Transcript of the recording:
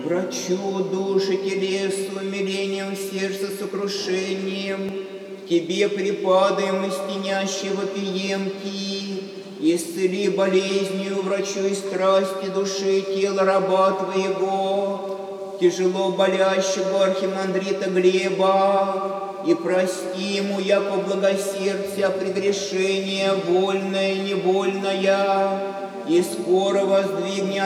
врачу души телесу, умилением сердца сокрушением, к Тебе припадаем и стенящие вопием Ти, исцели болезнью, врачуй страсти души и тела раба Твоего, тяжело болящего архимандрита Глеба, и прости ему, яко благосердце, прегрешение вольное и невольное, и скоро воздвигни